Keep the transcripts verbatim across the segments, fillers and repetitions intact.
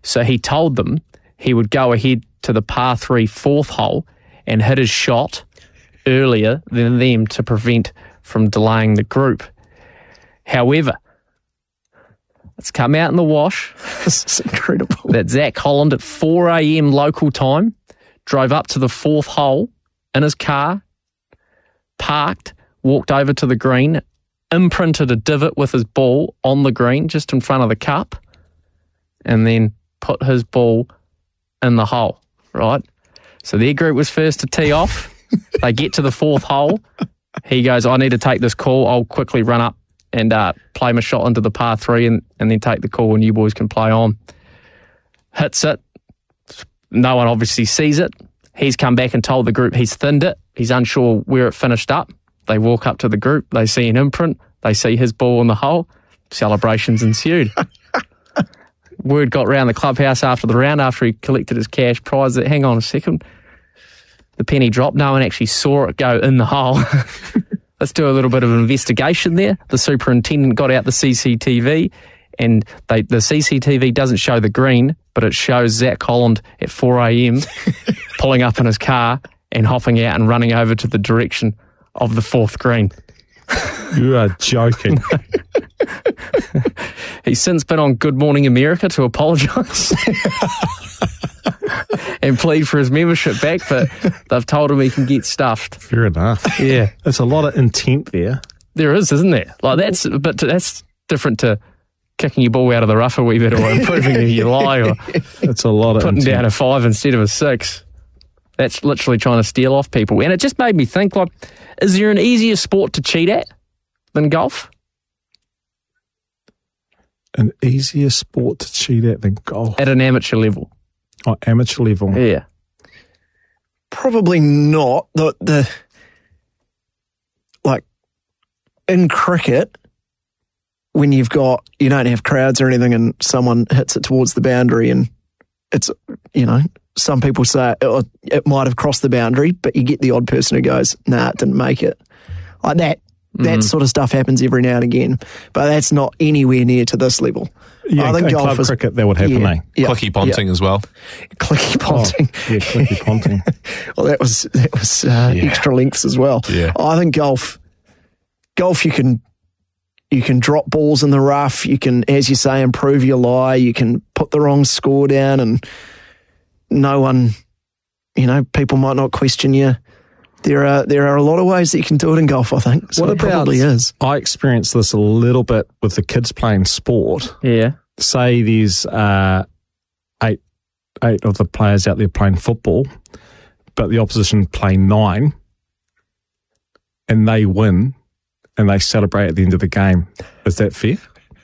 So he told them he would go ahead to the par three fourth hole and hit his shot earlier than them to prevent from delaying the group. However, it's come out in the wash. This is incredible. That Zach Holland at four a.m. local time drove up to the fourth hole in his car, parked, walked over to the green, imprinted a divot with his ball on the green just in front of the cup, and then put his ball in the hole, right? So their group was first to tee off. They get to the fourth hole. He goes, I need to take this call. I'll quickly run up and uh, play my shot into the par three and, and then take the call and you boys can play on. Hits it. No one obviously sees it. He's come back and told the group he's thinned it. He's unsure where it finished up. They walk up to the group. They see an imprint. They see his ball in the hole. Celebrations ensued. Word got round the clubhouse after the round, after he collected his cash prize, that, hang on a second, the penny dropped. No one actually saw it go in the hole. Let's do a little bit of an investigation there. The superintendent got out the C C T V, and they, the C C T V doesn't show the green, but it shows Zach Holland at four a.m. pulling up in his car and hopping out and running over to the direction of the fourth green. You are joking. He's since been on Good Morning America to apologise and plead for his membership back, but they've told him he can get stuffed. Fair enough. Yeah. There's a lot of intent there. There is, isn't there? Like that's, but that's different to kicking your ball out of the rough a wee bit, or improving if you lie, or it's a lot of putting intent. down a five instead of a six. That's literally trying to steal off people. And it just made me think, like, is there an easier sport to cheat at than golf? An easier sport to cheat at than golf? At an amateur level. Oh, amateur level. Yeah. Probably not. The, the like, in cricket, when you've got, you don't have crowds or anything and someone hits it towards the boundary and it's, you know, some people say it, it might have crossed the boundary, but you get the odd person who goes, nah, it didn't make it. Like that. That mm-hmm. sort of stuff happens every now and again, but that's not anywhere near to this level. Yeah, I think in golf club is, cricket, that would happen, yeah, eh? Yeah, clicky ponting yeah. as well. Clicky ponting. Oh, yeah, clicky ponting. Well, that was that was uh, Yeah. extra lengths as well. Yeah. I think golf, golf, you can you can drop balls in the rough. You can, as you say, improve your lie. You can put the wrong score down, and no one, you know, people might not question you. There are there are a lot of ways that you can do it in golf, I think. So what it about, probably is. I experienced this a little bit with the kids playing sport. Yeah. Say there's uh, eight eight of the players out there playing football, but the opposition play nine, and they win, and they celebrate at the end of the game. Is that fair?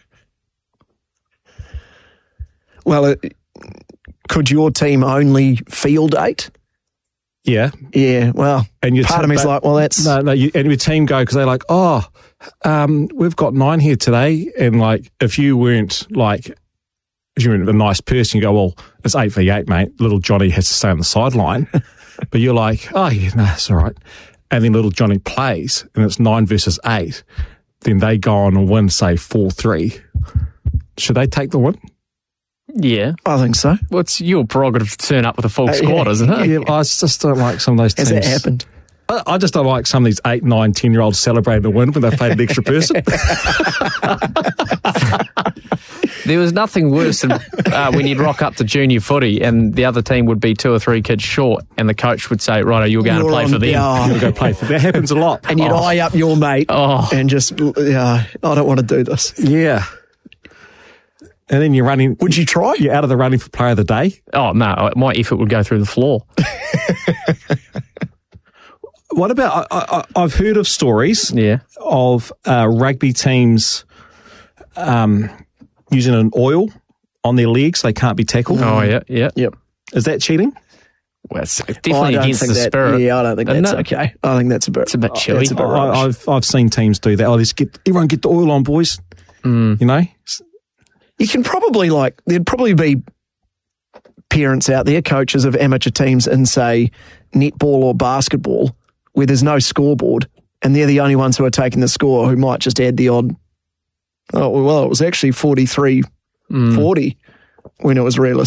Well, it, could your team only field eight? Yeah. Yeah, well, And your part te- of me's but- like, well, that's... No, no, you, and your team go because they're like, oh, um, we've got nine here today, and like if you weren't like, if you weren't a nice person, you go, well, it's eight v eight, mate. Little Johnny has to stay on the sideline, but you're like, oh yeah, no, it's all right. And then little Johnny plays, and it's nine versus eight. Then they go on and win, say four three. Should they take the win? Yeah. I think so. Well, it's your prerogative to turn up with a full Uh, squad, yeah. isn't it? Yeah, I just don't like some of those Has teams. that happened? I, I just don't like some of these eight, nine, ten-year-olds celebrating a win when they played an extra person. There was nothing worse than uh, when you'd rock up to junior footy and the other team would be two or three kids short and the coach would say, righto, you're going You're to play on- for them. yeah. You'll go play for that. Happens a lot. And you'd Oh. eye up your mate Oh. and just, yeah, I don't want to do this. Yeah. And then you're running. Would you try? You're out of the running for player of the day. Oh, no, my effort would go through the floor. What about, I, I, I've heard of stories Yeah. of uh, rugby teams um, using an oil on their legs. They can't be tackled. Oh, yeah, yeah. Yep. Is that cheating? Well, it's I definitely don't against think the that, spirit. Yeah, I don't think isn't that's it? okay. I think that's a bit... It's a bit chilly. That's a bit I, rubbish. I've I've seen teams do that. Oh, let's get everyone get the oil on, boys. Mm. You know, You can probably, like, there'd probably be parents out there, coaches of amateur teams in, say, netball or basketball, where there's no scoreboard, and they're the only ones who are taking the score, who might just add the odd, oh, well, it was actually forty-three forty when it was realistic.